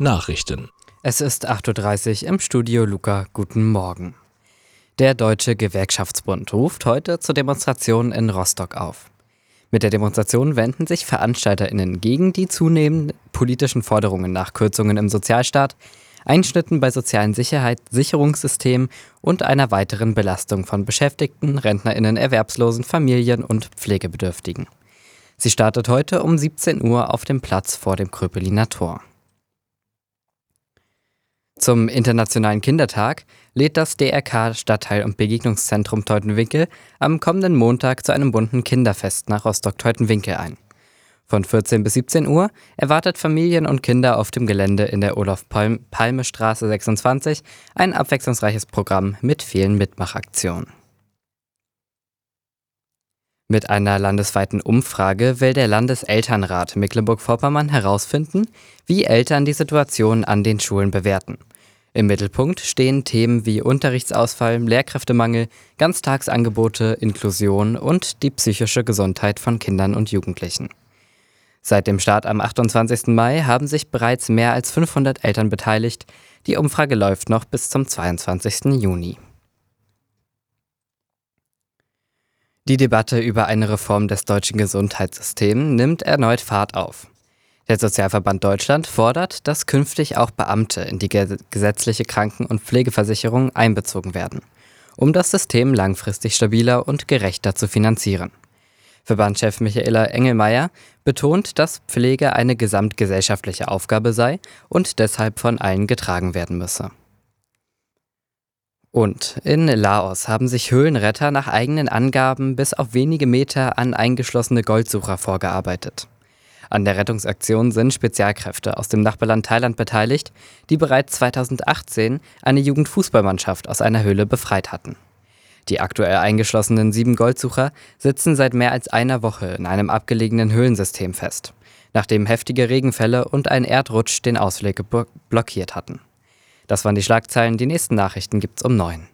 Nachrichten. Es ist 8:30 Uhr im Studio Luca. Guten Morgen. Der Deutsche Gewerkschaftsbund ruft heute zur Demonstration in Rostock auf. Mit der Demonstration wenden sich VeranstalterInnen gegen die zunehmenden politischen Forderungen nach Kürzungen im Sozialstaat, Einschnitten bei sozialen Sicherungssystemen und einer weiteren Belastung von Beschäftigten, RentnerInnen, Erwerbslosen, Familien und Pflegebedürftigen. Sie startet heute um 17 Uhr auf dem Platz vor dem Kröpeliner Tor. Zum Internationalen Kindertag lädt das DRK Stadtteil- und Begegnungszentrum Teutoninwinkel am kommenden Montag zu einem bunten Kinderfest nach Rostock-Teutoninwinkel ein. Von 14 bis 17 Uhr erwartet Familien und Kinder auf dem Gelände in der Olof-Palme-Straße 26 ein abwechslungsreiches Programm mit vielen Mitmachaktionen. Mit einer landesweiten Umfrage will der Landeselternrat Mecklenburg-Vorpommern herausfinden, wie Eltern die Situation an den Schulen bewerten. Im Mittelpunkt stehen Themen wie Unterrichtsausfall, Lehrkräftemangel, Ganztagsangebote, Inklusion und die psychische Gesundheit von Kindern und Jugendlichen. Seit dem Start am 28. Mai haben sich bereits mehr als 500 Eltern beteiligt. Die Umfrage läuft noch bis zum 22. Juni. Die Debatte über eine Reform des deutschen Gesundheitssystems nimmt erneut Fahrt auf. Der Sozialverband Deutschland fordert, dass künftig auch Beamte in die gesetzliche Kranken- und Pflegeversicherung einbezogen werden, um das System langfristig stabiler und gerechter zu finanzieren. Verbandschef Michaela Engelmeier betont, dass Pflege eine gesamtgesellschaftliche Aufgabe sei und deshalb von allen getragen werden müsse. Und in Laos haben sich Höhlenretter nach eigenen Angaben bis auf wenige Meter an eingeschlossene Goldsucher vorgearbeitet. An der Rettungsaktion sind Spezialkräfte aus dem Nachbarland Thailand beteiligt, die bereits 2018 eine Jugendfußballmannschaft aus einer Höhle befreit hatten. Die aktuell eingeschlossenen 7 Goldsucher sitzen seit mehr als einer Woche in einem abgelegenen Höhlensystem fest, nachdem heftige Regenfälle und ein Erdrutsch den Ausweg blockiert hatten. Das waren die Schlagzeilen. Die nächsten Nachrichten gibt's um 9.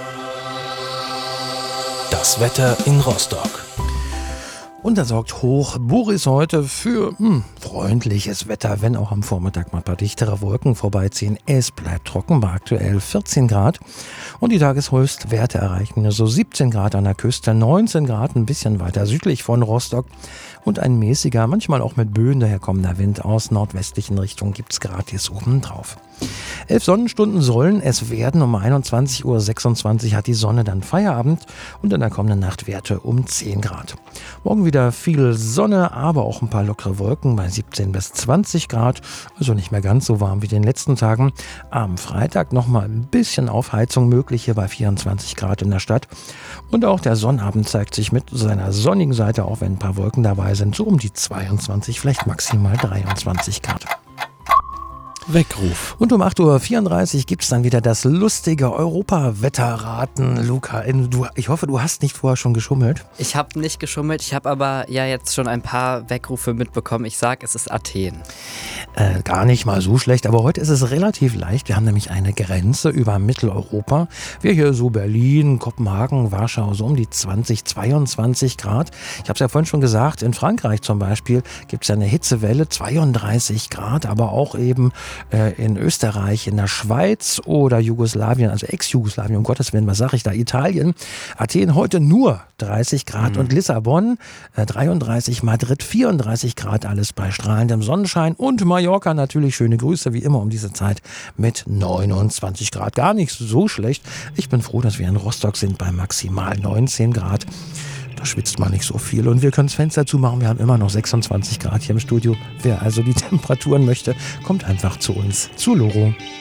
Das Wetter in Rostock. Und da sorgt Hoch Boris heute für freundliches Wetter, wenn auch am Vormittag mal ein paar dichtere Wolken vorbeiziehen. Es bleibt trocken, bei aktuell 14 Grad. Und die Tageshöchstwerte erreichen so 17 Grad an der Küste, 19 Grad ein bisschen weiter südlich von Rostock. Und ein mäßiger, manchmal auch mit Böen daherkommender Wind aus nordwestlichen Richtungen gibt's gratis obendrauf. 11 Sonnenstunden sollen es werden. Um 21:26 Uhr hat die Sonne dann Feierabend und in der kommenden Nacht Werte um 10 Grad. Morgen wieder viel Sonne, aber auch ein paar lockere Wolken bei 17 bis 20 Grad. Also nicht mehr ganz so warm wie in den letzten Tagen. Am Freitag nochmal ein bisschen Aufheizung möglich hier bei 24 Grad in der Stadt. Und auch der Sonnabend zeigt sich mit seiner sonnigen Seite, auch wenn ein paar Wolken dabei sind, so um die 22, vielleicht maximal 23 Grad. Weckruf. Und um 8:34 Uhr gibt es dann wieder das lustige Europawetterraten. Luca, ich hoffe, du hast nicht vorher schon geschummelt. Ich habe nicht geschummelt, ich habe aber ja jetzt schon ein paar Weckrufe mitbekommen. Ich sag, es ist Athen. Gar nicht mal so schlecht, aber heute ist es relativ leicht. Wir haben nämlich eine Grenze über Mitteleuropa. Wir hier so Berlin, Kopenhagen, Warschau, so um die 20, 22 Grad. Ich habe es ja vorhin schon gesagt, in Frankreich zum Beispiel gibt es ja eine Hitzewelle, 32 Grad, aber auch eben in Österreich, in der Schweiz oder Jugoslawien, also Ex-Jugoslawien, um Gottes Willen, was sage ich da, Italien. Athen heute nur 30 Grad und Lissabon 33, Madrid 34 Grad, alles bei strahlendem Sonnenschein und Mallorca natürlich, schöne Grüße wie immer um diese Zeit mit 29 Grad. Gar nicht so schlecht. Ich bin froh, dass wir in Rostock sind bei maximal 19 Grad. Da schwitzt man nicht so viel und wir können das Fenster zumachen. Wir haben immer noch 26 Grad hier im Studio. Wer also die Temperaturen möchte, kommt einfach zu uns, zu Loro.